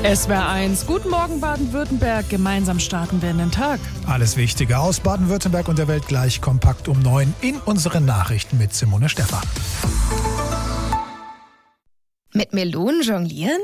SWR 1, guten Morgen Baden-Württemberg, gemeinsam starten wir in den Tag. Alles Wichtige aus Baden-Württemberg und der Welt gleich kompakt um 9 in unseren Nachrichten mit Simone Stephan. Mit Melonen jonglieren?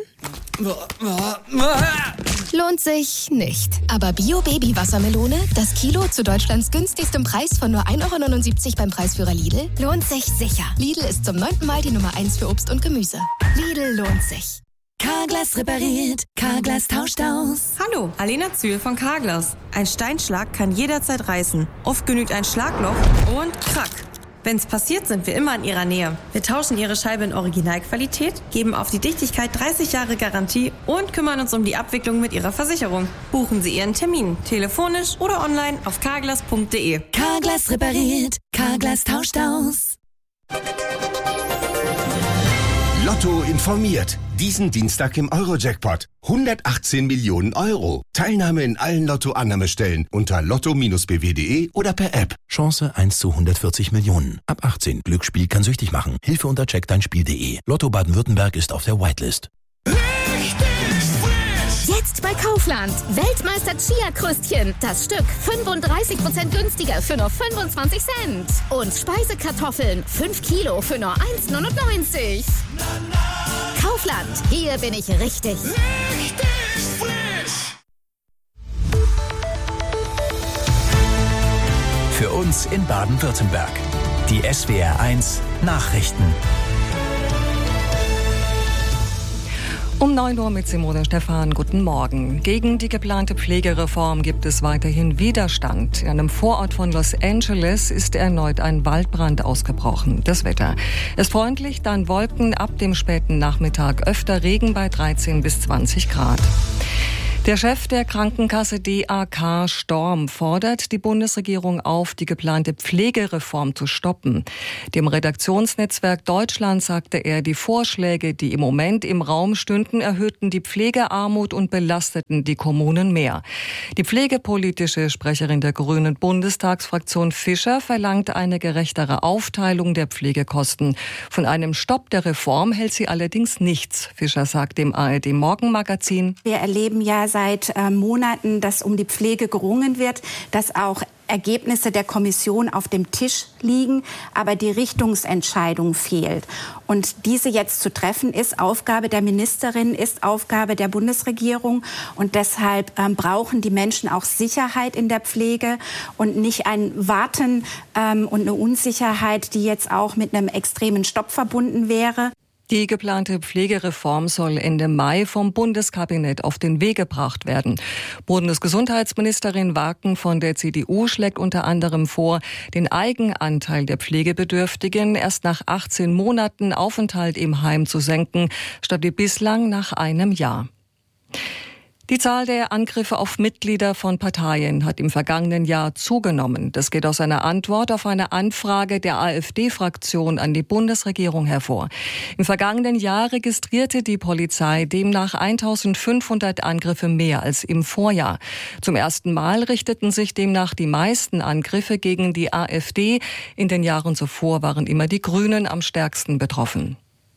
Lohnt sich nicht. Aber Bio-Baby-Wassermelone, das Kilo zu Deutschlands günstigstem Preis von nur 1,79 € beim Preisführer Lidl, lohnt sich sicher. Lidl ist zum 9. Mal die Nummer 1 für Obst und Gemüse. Lidl lohnt sich. Carglass repariert, Carglass tauscht aus. Hallo, Alena Zühl von Carglass. Ein Steinschlag kann jederzeit reißen. Oft genügt ein Schlagloch und krack. Wenn's passiert, sind wir immer in Ihrer Nähe. Wir tauschen Ihre Scheibe in Originalqualität, geben auf die Dichtigkeit 30 Jahre Garantie und kümmern uns um die Abwicklung mit Ihrer Versicherung. Buchen Sie Ihren Termin, telefonisch oder online auf carglass.de. Carglass repariert, Carglass tauscht aus. Lotto informiert. Diesen Dienstag im Euro-Jackpot. 118 Millionen Euro. Teilnahme in allen Lotto-Annahmestellen unter lotto-bw.de oder per App. Chance 1 zu 140 Millionen. Ab 18. Glücksspiel kann süchtig machen. Hilfe unter checkdeinspiel.de. Lotto Baden-Württemberg ist auf der Whitelist. Jetzt bei Kaufland. Weltmeister Chia-Krüstchen. Das Stück 35% günstiger für nur 25 Cent. Und Speisekartoffeln 5 Kilo für nur 1,99 €. Kaufland. Hier bin ich richtig. Für uns in Baden-Württemberg. Die SWR 1 Nachrichten. Um 9 Uhr mit Simone Stephan. Guten Morgen. Gegen die geplante Pflegereform gibt es weiterhin Widerstand. In einem Vorort von Los Angeles ist erneut ein Waldbrand ausgebrochen. Das Wetter ist freundlich, dann Wolken, ab dem späten Nachmittag öfter Regen bei 13 bis 20 Grad. Der Chef der Krankenkasse DAK Storm fordert die Bundesregierung auf, die geplante Pflegereform zu stoppen. Dem Redaktionsnetzwerk Deutschland sagte er, die Vorschläge, die im Moment im Raum stünden, erhöhten die Pflegearmut und belasteten die Kommunen mehr. Die pflegepolitische Sprecherin der Grünen Bundestagsfraktion Fischer verlangt eine gerechtere Aufteilung der Pflegekosten. Von einem Stopp der Reform hält sie allerdings nichts. Fischer sagt dem ARD Morgenmagazin: Wir erleben ja seit Monaten, dass um die Pflege gerungen wird, dass auch Ergebnisse der Kommission auf dem Tisch liegen, aber die Richtungsentscheidung fehlt. Und diese jetzt zu treffen, ist Aufgabe der Ministerin, ist Aufgabe der Bundesregierung. Und deshalb brauchen die Menschen auch Sicherheit in der Pflege und nicht ein Warten und eine Unsicherheit, die jetzt auch mit einem extremen Stopp verbunden wäre. Die geplante Pflegereform soll Ende Mai vom Bundeskabinett auf den Weg gebracht werden. Bundesgesundheitsministerin Waken von der CDU schlägt unter anderem vor, den Eigenanteil der Pflegebedürftigen erst nach 18 Monaten Aufenthalt im Heim zu senken, statt wie bislang nach einem Jahr. Die Zahl der Angriffe auf Mitglieder von Parteien hat im vergangenen Jahr zugenommen. Das geht aus einer Antwort auf eine Anfrage der AfD-Fraktion an die Bundesregierung hervor. Im vergangenen Jahr registrierte die Polizei demnach 1500 Angriffe mehr als im Vorjahr. Zum ersten Mal richteten sich demnach die meisten Angriffe gegen die AfD. In den Jahren zuvor waren immer die Grünen am stärksten betroffen.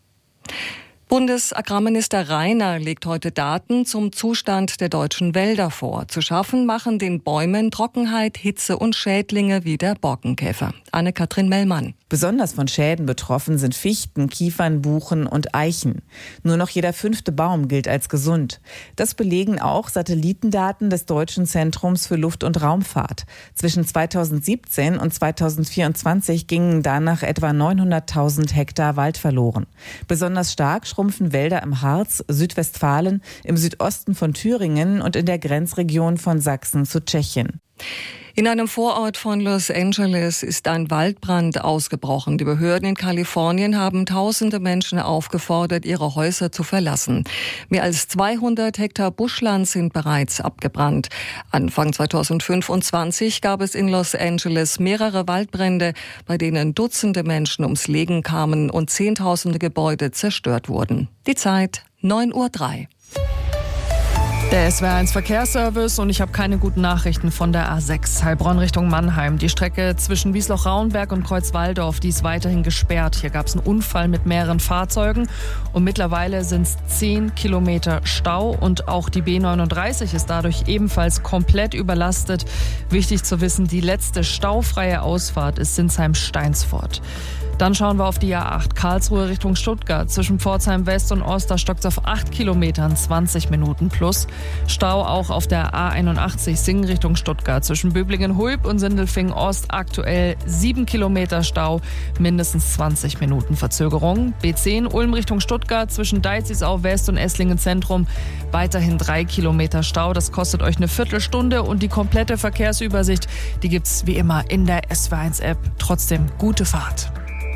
Bundesagrarminister Rainer legt heute Daten zum Zustand der deutschen Wälder vor. Zu schaffen machen den Bäumen Trockenheit, Hitze und Schädlinge wie der Borkenkäfer. Anne-Kathrin Mellmann. Besonders von Schäden betroffen sind Fichten, Kiefern, Buchen und Eichen. Nur noch jeder 5. Baum gilt als gesund. Das belegen auch Satellitendaten des Deutschen Zentrums für Luft- und Raumfahrt. Zwischen 2017 und 2024 gingen danach etwa 900.000 Hektar Wald verloren. Besonders stark schrumpfen Wälder im Harz, Südwestfalen, im Südosten von Thüringen und in der Grenzregion von Sachsen zu Tschechien. In einem Vorort von Los Angeles ist ein Waldbrand ausgebrochen. Die Behörden in Kalifornien haben tausende Menschen aufgefordert, ihre Häuser zu verlassen. Mehr als 200 Hektar Buschland sind bereits abgebrannt. Anfang 2025 gab es in Los Angeles mehrere Waldbrände, bei denen Dutzende Menschen ums Leben kamen und Zehntausende Gebäude zerstört wurden. Die Zeit 9:03 Uhr. Der SWR1 Verkehrsservice und ich habe keine guten Nachrichten von der A6 Heilbronn Richtung Mannheim. Die Strecke zwischen Wiesloch-Rauenberg und Kreuzwaldorf, die ist weiterhin gesperrt. Hier gab es einen Unfall mit mehreren Fahrzeugen und mittlerweile sind es 10 Kilometer Stau und auch die B39 ist dadurch ebenfalls komplett überlastet. Wichtig zu wissen, die letzte staufreie Ausfahrt ist Sinsheim-Steinsfort. Dann schauen wir auf die A8 Karlsruhe Richtung Stuttgart. Zwischen Pforzheim West und Ost, da stockt es auf 8 Kilometern, 20 Minuten plus. Stau auch auf der A81 Singen Richtung Stuttgart. Zwischen Böblingen-Hulb und Sindelfingen Ost aktuell 7 Kilometer Stau, mindestens 20 Minuten Verzögerung. B10 Ulm Richtung Stuttgart zwischen Deizisau West und Esslingen Zentrum weiterhin 3 Kilometer Stau. Das kostet euch eine Viertelstunde und die komplette Verkehrsübersicht, die gibt's wie immer in der SWR1-App. Trotzdem gute Fahrt.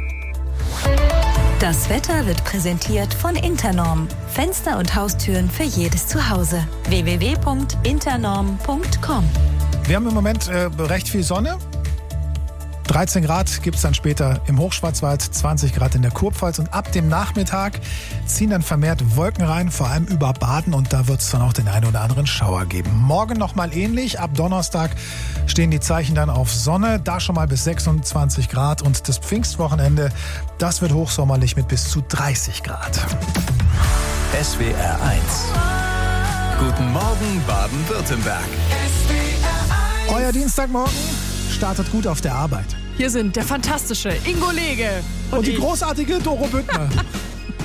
Das Wetter wird präsentiert von Internorm. Fenster und Haustüren für jedes Zuhause. www.internorm.com. Wir haben im Moment recht viel Sonne. 13 Grad gibt es dann später im Hochschwarzwald, 20 Grad in der Kurpfalz und ab dem Nachmittag ziehen dann vermehrt Wolken rein, vor allem über Baden und da wird es dann auch den einen oder anderen Schauer geben. Morgen nochmal ähnlich, ab Donnerstag stehen die Zeichen dann auf Sonne, da schon mal bis 26 Grad und das Pfingstwochenende, das wird hochsommerlich mit bis zu 30 Grad. SWR 1. Guten Morgen Baden-Württemberg. Euer Dienstagmorgen startet gut auf der Arbeit. Hier sind der fantastische Ingo Lege und die großartige Doro Büttner.